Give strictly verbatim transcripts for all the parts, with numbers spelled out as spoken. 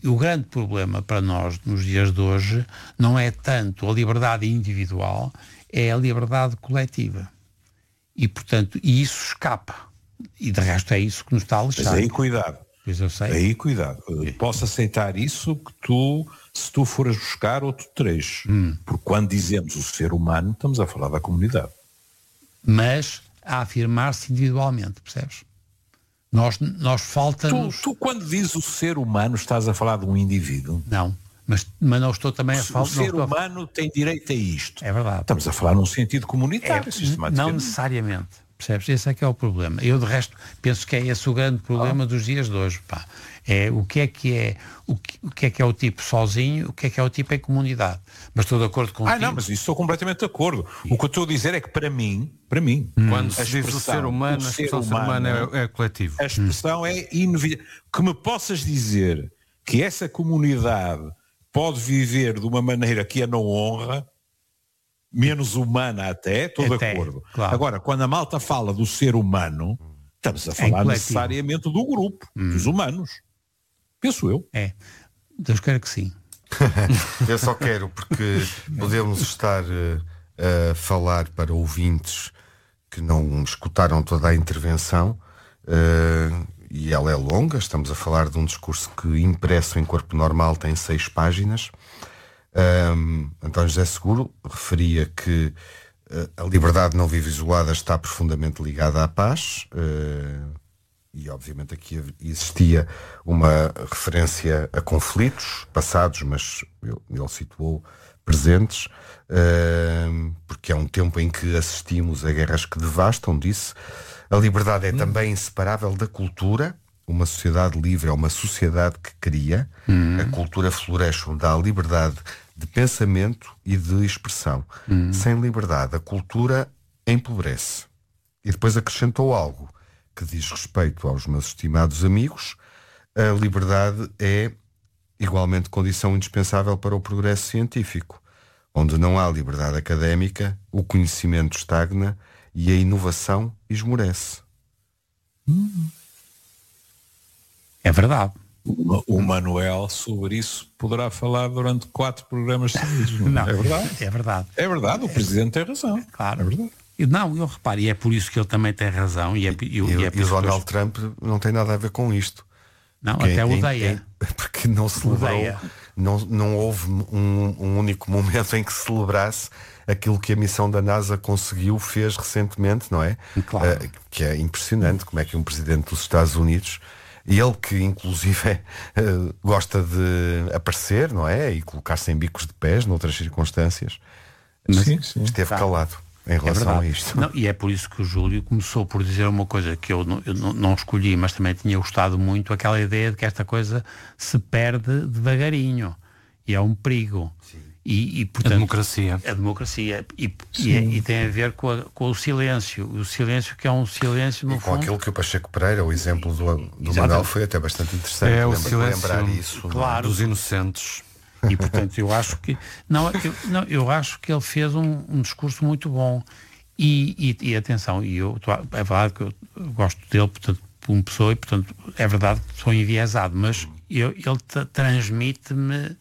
E o grande problema para nós nos dias de hoje não é tanto a liberdade individual, é a liberdade coletiva. E, portanto, e isso escapa. E de resto é isso que nos está a lixar. Mas aí cuidado. Pois eu sei. Aí cuidado. Eu posso aceitar isso que tu, se tu fores buscar outro trecho. Hum. Porque quando dizemos o ser humano, estamos a falar da comunidade. Mas a afirmar-se individualmente, percebes? Nós, nós falta-nos... Tu, tu quando dizes o ser humano estás a falar de um indivíduo? Não, mas, mas não estou também a falar... O ser não humano a... tem direito a isto. É verdade. Estamos a falar num sentido comunitário, é, sistematicamente. Não necessariamente, percebes? Esse é que é o problema. Eu, de resto, penso que é esse o grande problema ah. dos dias de hoje, pá. É o que é que é o que, o que é que é o tipo sozinho, o que é que é o tipo em comunidade. Mas estou de acordo contigo. Ah, não, mas isso estou completamente de acordo. E... O que eu estou a dizer é que para mim, para mim, hum. quando se diz o ser humano, o a ser expressão ser humano é, é coletivo. A expressão hum. é inevitável. Que me possas dizer que essa comunidade pode viver de uma maneira que a não honra, menos humana até, estou até, de acordo. Claro. Agora, quando a malta fala do ser humano, estamos a falar necessariamente do grupo, hum. dos humanos. Penso eu. É. Deus queira que sim. Eu só quero, porque podemos estar uh, a falar para ouvintes que não escutaram toda a intervenção, uh, e ela é longa. Estamos a falar de um discurso que, impresso em corpo normal, tem seis páginas. Um, António José Seguro referia que uh, a liberdade não viva isolada está profundamente ligada à paz. Uh, E, obviamente, aqui existia uma referência a conflitos passados, mas ele, ele situou presentes, uh, porque é um tempo em que assistimos a guerras que devastam, disse. A liberdade é hum. também inseparável da cultura. Uma sociedade livre é uma sociedade que cria. Hum. A cultura floresce onde há liberdade de pensamento e de expressão. Hum. Sem liberdade, a cultura empobrece. E depois acrescentou algo que diz respeito aos meus estimados amigos: a liberdade é igualmente condição indispensável para o progresso científico. Onde não há liberdade académica, o conhecimento estagna e a inovação esmorece. Hum. É verdade. O Manuel sobre isso poderá falar durante quatro programas seguidos. Não, não, é verdade? É verdade. É verdade, o é, Presidente tem razão. Claro. É verdade. Não, eu reparo, e é por isso que ele também tem razão. E, é, e, e, e, é e o Donald Trump não tem nada a ver com isto. Não, porque até é, odeia. É, porque não celebrou, não, não houve um, um único momento em que celebrasse aquilo que a missão da NASA conseguiu, fez recentemente, não é? Claro. Uh, que é impressionante como é que um presidente dos Estados Unidos, ele que inclusive uh, gosta de aparecer, não é? E colocar-se em bicos de pés noutras circunstâncias, sim, sim. esteve tá. calado em relação é a isto. Não, e é por isso que o Júlio começou por dizer uma coisa que eu, não, eu não, não escolhi, mas também tinha gostado muito, aquela ideia de que esta coisa se perde devagarinho. E é um perigo. Sim. E, e, portanto, a democracia. A democracia. E, e, é, e tem a ver com, a, com o silêncio. O silêncio que é um silêncio, no e com fundo... aquilo que o Pacheco Pereira, o exemplo do, do Manuel, foi até bastante interessante. É o lembra, silêncio lembrar isso, claro, dos inocentes. E, portanto, eu acho que... Não, eu, não, eu acho que ele fez um, um discurso muito bom. E, e, e atenção, e eu, é verdade que eu gosto dele, portanto, como pessoa, e, portanto, é verdade que sou enviesado, mas eu, ele transmite-me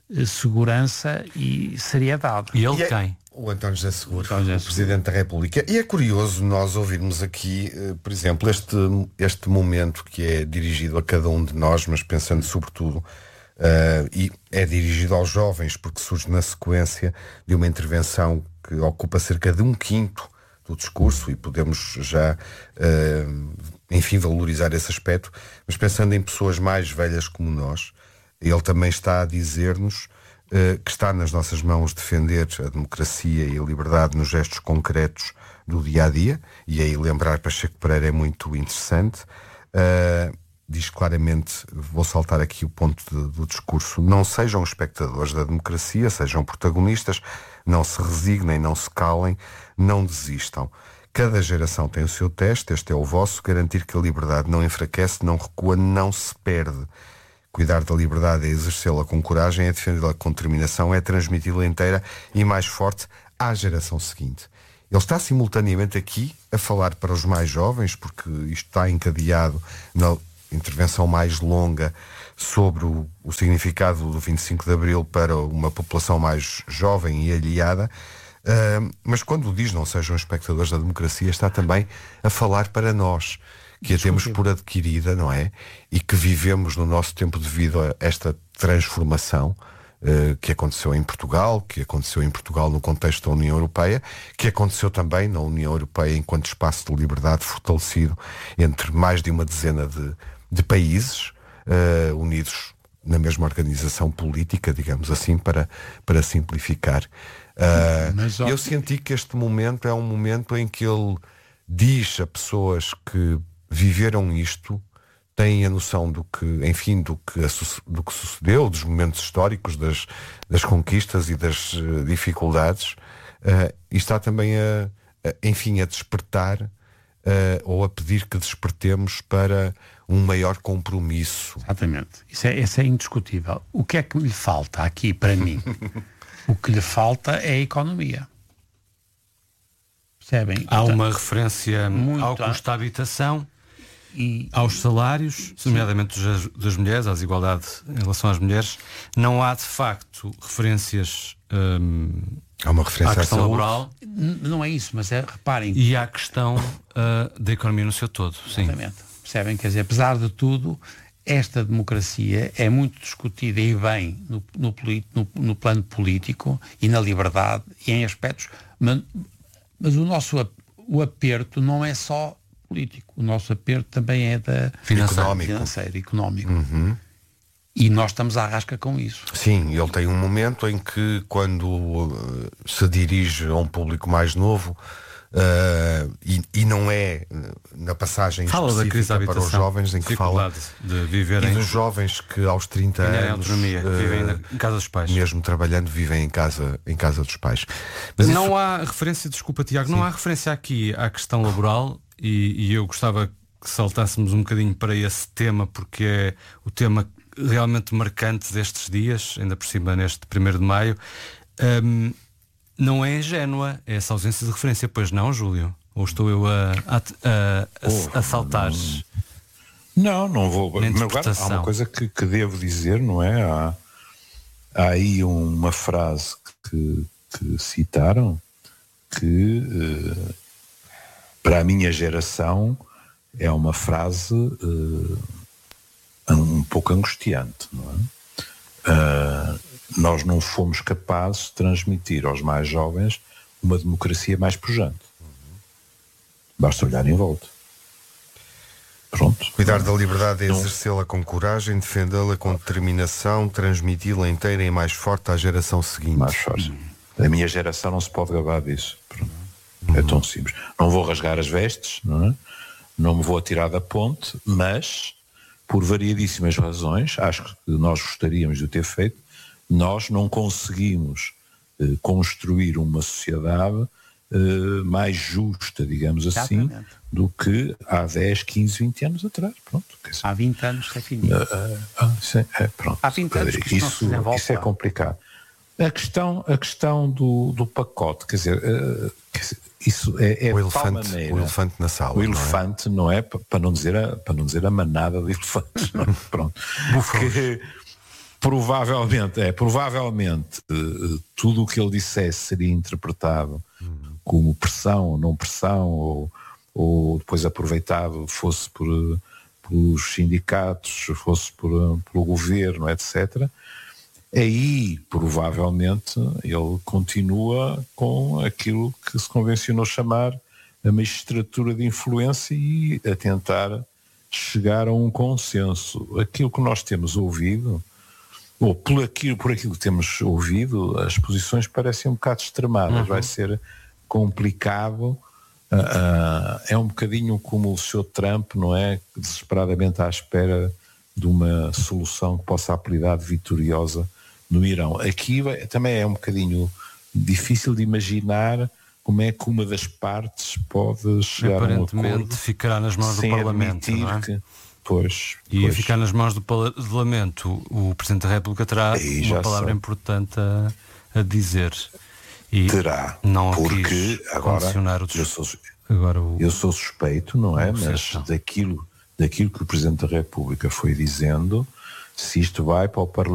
segurança e seriedade. E ele e é, quem? O António José Seguro, António José o Seguro. Presidente da República. E é curioso nós ouvirmos aqui, por exemplo, este, este momento que é dirigido a cada um de nós, mas pensando sobretudo, uh, e é dirigido aos jovens, porque surge na sequência de uma intervenção que ocupa cerca de um quinto do discurso, e podemos já, uh, enfim, valorizar esse aspecto, mas pensando em pessoas mais velhas como nós, ele também está a dizer-nos uh, que está nas nossas mãos defender a democracia e a liberdade nos gestos concretos do dia-a-dia, e aí lembrar Pacheco Pereira é muito interessante. Uh, diz claramente, vou saltar aqui o ponto de, do discurso: não sejam espectadores da democracia, sejam protagonistas, não se resignem, não se calem, não desistam. Cada geração tem o seu teste, este é o vosso: garantir que a liberdade não enfraquece, não recua, não se perde. Cuidar da liberdade é exercê-la com coragem, é defendê-la com determinação, é transmiti-la inteira e mais forte à geração seguinte. Ele está simultaneamente aqui a falar para os mais jovens, porque isto está encadeado na intervenção mais longa sobre o, o significado do vinte e cinco de Abril para uma população mais jovem e aliada, uh, mas quando diz não sejam espectadores da democracia, está também a falar para nós, que a temos por adquirida, não é? E que vivemos no nosso tempo devido a esta transformação uh, que aconteceu em Portugal, que aconteceu em Portugal no contexto da União Europeia, que aconteceu também na União Europeia enquanto espaço de liberdade fortalecido entre mais de uma dezena de, de países uh, unidos na mesma organização política, digamos assim, para, para simplificar. Uh, Mas, ó... Eu senti que este momento é um momento em que ele diz a pessoas que viveram isto, têm a noção do que, enfim, do que, do que sucedeu, dos momentos históricos, das, das conquistas e das uh, dificuldades, uh, e está também a, a, enfim, a despertar uh, ou a pedir que despertemos para um maior compromisso. Exatamente. Isso é, isso é indiscutível. O que é que lhe falta aqui para mim? O que lhe falta é a economia. Percebem? Há Portanto, uma referência muito ao custo da habitação, e, aos salários, nomeadamente das, das mulheres, à desigualdade em relação às mulheres. Não há de facto referências hum, há uma referência à questão à laboral. Não é isso, mas é, reparem. E à questão uh, da economia no seu todo. Exatamente. Sim. Percebem? Quer dizer, apesar de tudo, esta democracia é muito discutida e bem no, no, no, no plano político e na liberdade e em aspectos, mas, mas o nosso o aperto não é só político, o nosso aperto também é da financeiro, financeiro económico. Uhum. E nós estamos à rasca com isso. Sim, ele tem um momento em que, quando uh, se dirige a um público mais novo, uh, e, e não é na passagem fala da crise da para os jovens, em que fala de viverem, e dos jovens que aos trinta anos autonomia, uh, vivem na, em casa dos pais, mesmo trabalhando, vivem em casa, em casa dos pais. Mas não isso... há referência, desculpa Tiago, Sim. não há referência aqui à questão laboral, e, e eu gostava que saltássemos um bocadinho para esse tema, porque é o tema realmente marcante destes dias, ainda por cima neste primeiro de maio. Um, não é ingênua essa ausência de referência, pois não, Júlio? Ou estou eu a, a, a, oh, a saltar? Não, não vou. Mas agora há uma coisa que, que devo dizer, não é? Há, há aí uma frase que, que citaram que uh, para a minha geração é uma frase uh, um pouco angustiante, não é? Uh, nós não fomos capazes de transmitir aos mais jovens uma democracia mais pujante. Basta olhar em volta. Pronto. Cuidar da liberdade é exercê-la com coragem, defendê-la com determinação, transmiti-la inteira e mais forte à geração seguinte. Mais forte. A minha geração não se pode gabar disso. Pronto. Uhum. É tão simples. Não vou rasgar as vestes, não é? Não me vou atirar da ponte, mas por variedíssimas razões, acho que nós gostaríamos de ter feito, nós não conseguimos eh, construir uma sociedade eh, mais justa, digamos assim, Exatamente. do que há dez, quinze, vinte anos atrás. Pronto, dizer, há vinte anos é fininho. Uh, uh, é, pronto. Há vinte anos que isso, isso, isso é complicado. A questão, a questão do, do pacote, quer dizer, uh, quer dizer isso é, é o, elefante, maneira, o elefante na sala. O elefante não é, não é para, não dizer a, para não dizer a manada de elefantes. Não, pronto. que provavelmente, é, provavelmente uh, tudo o que ele dissesse seria interpretado hum. como pressão ou não pressão, ou, ou depois aproveitado fosse por, pelos sindicatos, fosse por, pelo governo, etcétera. Aí, provavelmente, ele continua com aquilo que se convencionou chamar a magistratura de influência e a tentar chegar a um consenso. Aquilo que nós temos ouvido, ou por aquilo, por aquilo que temos ouvido, as posições parecem um bocado extremadas. Uhum. Vai ser complicado. Uh, uh, é um bocadinho como o senhor Trump, não é? Desesperadamente à espera de uma solução que possa apelidar de vitoriosa no Irão. Aqui também é um bocadinho difícil de imaginar como é que uma das partes pode chegar a um acordo. Ficará nas mãos do Parlamento, não é? Que, pois, e pois. a ficar nas mãos do Parlamento, o Presidente da República terá uma palavra sei. importante a, a dizer. E terá, não porque agora, o eu, sou, agora o, eu sou suspeito, não é? Mas daquilo, daquilo que o Presidente da República foi dizendo, se isto vai para o Parlamento